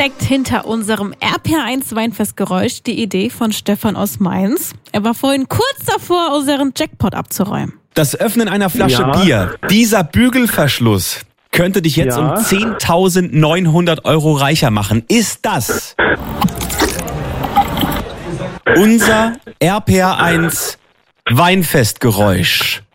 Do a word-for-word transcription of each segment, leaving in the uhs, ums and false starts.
steckt hinter unserem R P R eins Weinfestgeräusch die Idee von Stefan aus Mainz. Er war vorhin kurz davor, unseren Jackpot abzuräumen. Das Öffnen einer Flasche Ja. Bier, dieser Bügelverschluss könnte dich jetzt Ja. um zehntausendneunhundert Euro reicher machen. Ist das unser R P R eins Weinfestgeräusch?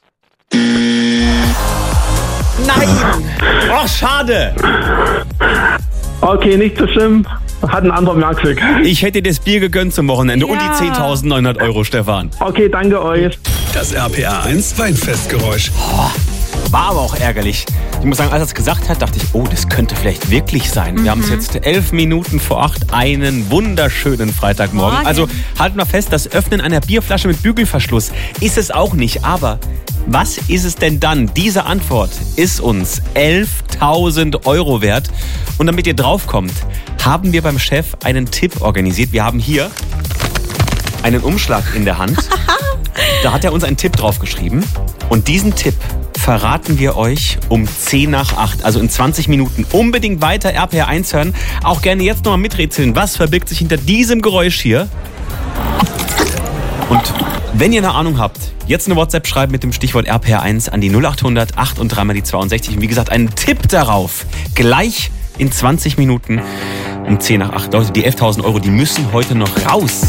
Nein! Oh, schade! Okay, nicht so schlimm. Hat ein anderer mehr Glück. Ich hätte dir das Bier gegönnt zum Wochenende und die Ja. zehntausendneunhundert Euro, Stefan. Okay, danke euch. Das R P R eins Weinfestgeräusch. War aber auch ärgerlich. Ich muss sagen, als er es gesagt hat, dachte ich, oh, das könnte vielleicht wirklich sein. Wir haben es jetzt elf Minuten vor acht, einen wunderschönen Freitagmorgen. Morgen. Also halten wir fest, das Öffnen einer Bierflasche mit Bügelverschluss ist es auch nicht. Aber was ist es denn dann? Diese Antwort ist uns elftausend Euro wert. Und damit ihr draufkommt, haben wir beim Chef einen Tipp organisiert. Wir haben hier einen Umschlag in der Hand. Da hat er uns einen Tipp draufgeschrieben. Und diesen Tipp verraten wir euch um zehn nach acht, also in zwanzig Minuten. Unbedingt weiter R P R eins hören. Auch gerne jetzt nochmal miträtseln. Was verbirgt sich hinter diesem Geräusch hier? Und wenn ihr eine Ahnung habt, jetzt eine WhatsApp schreiben mit dem Stichwort R P R eins an die null acht hundert acht und drei mal die zweiundsechzig. Und wie gesagt, einen Tipp darauf. Gleich in zwanzig Minuten um zehn nach acht. Leute, die elftausend Euro, die müssen heute noch raus.